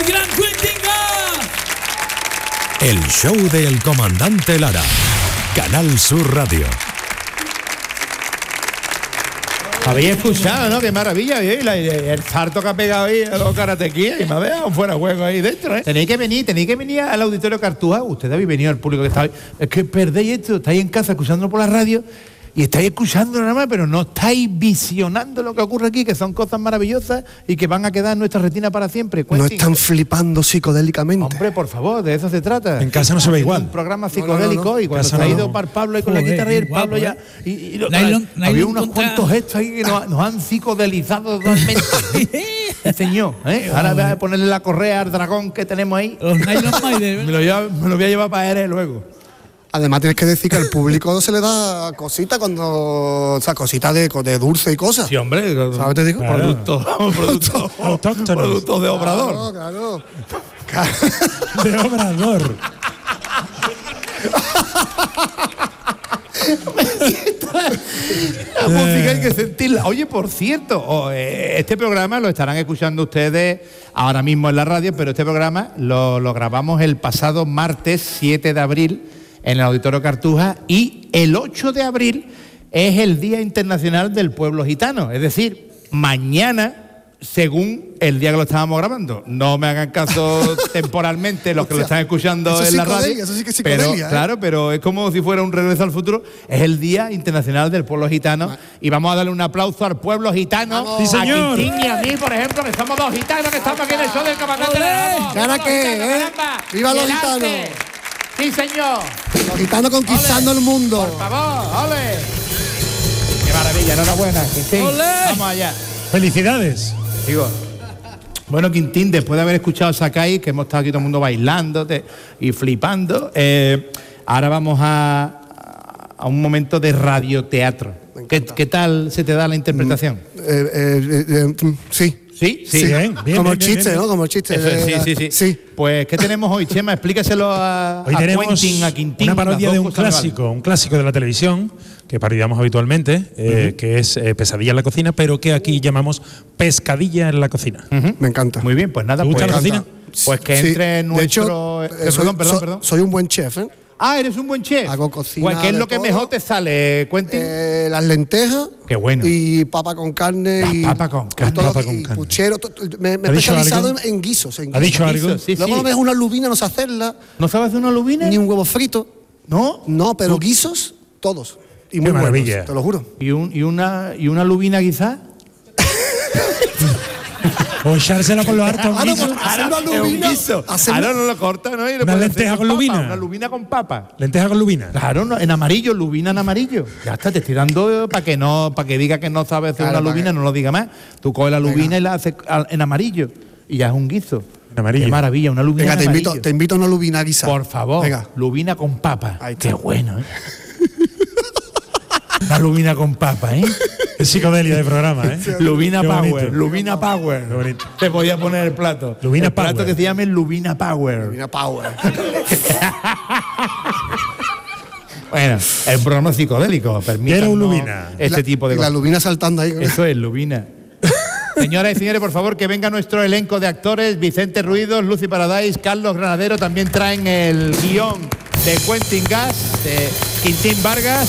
el gran Quentin Gas. El show del comandante Lara. Canal Sur Radio. Habéis escuchado, ¿no? Qué maravilla, el salto que ha pegado ahí a los karatequíes y me ha dejado fuera de juego ahí dentro, ¿eh? Tenéis que venir al Auditorio Cartuja. Ustedes habéis venido, al público que está ahí. Es que perdéis esto, estáis en casa escuchándolo por la radio y estáis escuchando nada más, pero no estáis visionando lo que ocurre aquí, que son cosas maravillosas y que van a quedar en nuestra retina para siempre. No están flipando psicodélicamente. Hombre, por favor, de eso se trata. En casa no se ve igual. Un programa psicodélico y cuando se ha ido para Pablo y con la guitarra y el Pablo ya... había unos cuantos gestos ahí que nos han psicodelizado totalmente. Señor, ahora voy a ponerle la correa al dragón que tenemos ahí. Los Nylon Maiden. me lo voy a llevar para Eres luego. Además tienes que decir que al público se le da cosita cuando... O sea, cositas de dulce y cosas. Sí, hombre. ¿Sabes te digo? Claro. Productos de Obrador. Claro. De Obrador. La música hay que sentirla. Oye, por cierto, este programa lo estarán escuchando ustedes ahora mismo en la radio, pero este programa lo grabamos el pasado martes 7 de abril en el Auditorio Cartuja y el 8 de abril es el Día Internacional del Pueblo Gitano. Es decir, mañana, según el día que lo estábamos grabando. No me hagan caso temporalmente los que lo están escuchando en la radio. Eso sí que es pero, psicodelia, claro, pero es como si fuera un regreso al futuro. Es el Día Internacional del Pueblo Gitano y vamos a darle un aplauso al pueblo gitano. Sí, señor. A Quintín y a mí, por ejemplo, que somos dos gitanos que estamos aquí en el show del comandante. ¿Ahora qué, ¡Viva los gitanos! ¡Sí, señor! Los gitanos conquistando el mundo. Por favor, ole. ¡Qué maravilla! Enhorabuena, Quintín. ¡Olé! Vamos allá. Felicidades. Digo, bueno, Quintín, después de haber escuchado Sakai, que hemos estado aquí todo el mundo bailando y flipando, ahora vamos a un momento de radioteatro. ¿Qué tal se te da la interpretación? Sí. Sí, Bien, como el bien, chiste, bien. ¿no? Como el chiste. Sí. Pues, ¿qué tenemos hoy, Chema? Explícaselo Hoy tenemos Quentin, a Quintín. una parodia las de dos un cosas clásico de la televisión que parodiamos habitualmente, que es Pesadilla en la cocina, pero que aquí llamamos Pescadilla en la cocina. Me encanta. Muy bien, pues nada. ¿Te gusta pues, la cocina? Pues que entre en nuestro... De hecho, perdón. Soy un buen chef, ¿eh? Ah, eres un buen chef. Hago cocina Pues, ¿qué es de lo que todo. mejor te sale, Quentin? Las lentejas. Qué bueno. Y papa con carne. Y papa con carne. todo, Papa con y carne. puchero. Me he ¿Ha dicho especializado algo? en guisos. ¿Ha dicho algo? Guiso, sí, Luego sí. no ves una lubina, no sé hacerla. ¿No sabes hacer una lubina? Ni un huevo frito. ¿No? No, pero guisos, todos. Y muy buenos, maravilla. te lo juro. ¿Y una lubina quizás? O echársela con los hartos. Ah, no, pues, hacer una lubina. hacer Ahora no lo corta, ¿no? Y le Una puedes lenteja hacer con papa, lubina. Una lubina con papa. Lenteja con lubina. Claro, no, en amarillo, lubina en amarillo. Ya está, te estoy dando para que diga que no sabe hacer Claro, una para lubina, que- no lo diga más. Tú coges la lubina y la haces en amarillo. Y ya es un guiso. En amarillo. Qué maravilla, una lubina Venga, en te amarillo. invito a una lubina guisada. Por favor, Venga. lubina con papa. Ahí está. Qué bueno, ¿eh? Una lubina con papa, ¿eh? Es psicodelia de programa, ¿eh? Lubina Qué bonito. Power, Lubina Power. Qué bonito. Te podía poner el plato. Lubina el plato Power. que se llame Lubina Power. Lubina Power. Bueno, es un programa psicodélico. Permite Quiero un lubina. este tipo de Y la cosas. lubina saltando ahí. Eso es Lubina. Señoras y señores, por favor, que venga nuestro elenco de actores. Vicente Ruidos, Lucy Paradise, Carlos Granadero. También traen el guión de Quentin Gas, de Quintín Vargas,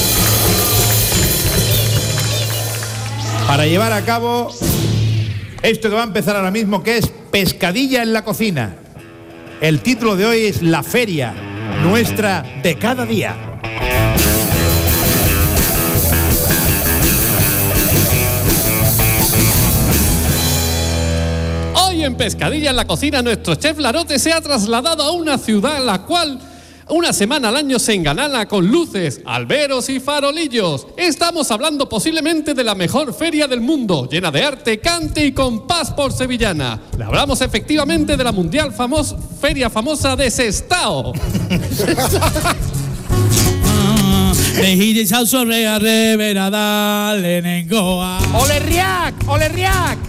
para llevar a cabo esto que va a empezar ahora mismo, que es Pescadilla en la cocina. El título de hoy es La Feria, nuestra de cada día. Hoy en Pescadilla en la cocina nuestro chef Larote se ha trasladado a una ciudad la cual una semana al año se engalana con luces, alberos y farolillos. Estamos hablando posiblemente de la mejor feria del mundo, llena de arte, cante y compás por sevillana. Le hablamos efectivamente de la mundial feria famosa de Sestao. Lejide sauzo rea revera dale nengoa. ¡Ole Riac! ¡Ole Riac!